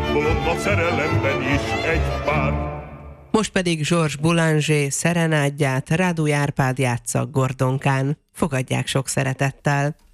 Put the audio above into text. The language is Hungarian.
bolond a szerelemben is egy pár. Most pedig Georges Boulanger szerenádját Rádúj Árpád játsza Gordonkán. Fogadják sok szeretettel!